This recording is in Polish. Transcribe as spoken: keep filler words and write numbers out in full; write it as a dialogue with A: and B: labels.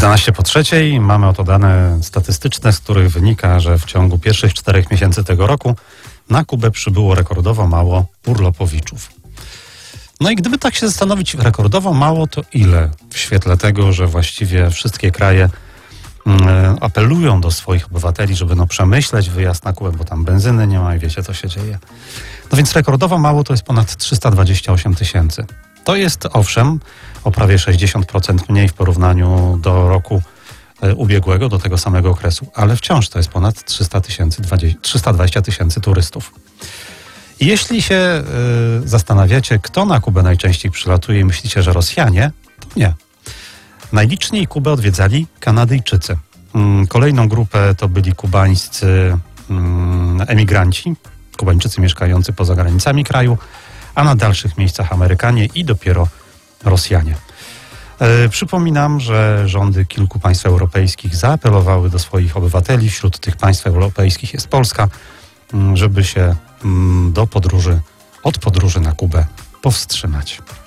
A: jedenaście po trzeciej. Mamy oto dane statystyczne, z których wynika, że w ciągu pierwszych czterech miesięcy tego roku na Kubę przybyło rekordowo mało urlopowiczów. No i gdyby tak się zastanowić, rekordowo mało to ile? W świetle tego, że właściwie wszystkie kraje mm, apelują do swoich obywateli, żeby no przemyśleć wyjazd na Kubę, bo tam benzyny nie ma i wiecie, co się dzieje. No więc rekordowo mało to jest ponad trzysta dwadzieścia osiem tysięcy. To jest owszem o prawie sześćdziesiąt procent mniej w porównaniu do roku e, ubiegłego, do tego samego okresu, ale wciąż to jest ponad trzysta dwadzieścia tysięcy turystów. I jeśli się y, zastanawiacie, kto na Kubę najczęściej przylatuje i myślicie, że Rosjanie, to nie. Najliczniej Kubę odwiedzali Kanadyjczycy. Mm, kolejną grupę to byli kubańscy mm, emigranci, Kubańczycy mieszkający poza granicami kraju, a na dalszych miejscach Amerykanie i dopiero Rosjanie. E, przypominam, że rządy kilku państw europejskich zaapelowały do swoich obywateli, wśród tych państw europejskich jest Polska, żeby się do podróży, od podróży na Kubę powstrzymać.